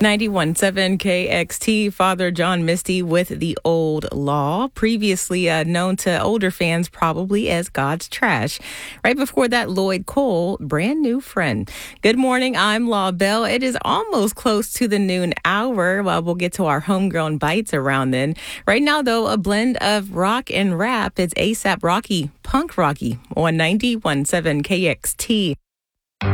91.7 KXT, Father John Misty with The Old Law, previously known to older fans probably as God's Trash. Right before that, Lloyd Cole, Brand New Friend. Good morning, I'm Law Bell. It is almost close to the noon hour. Well, we'll get to our homegrown bites around then. Right now, though, a blend of rock and rap. It's A$AP Rocky, Punk Rocky on 91.7 KXT.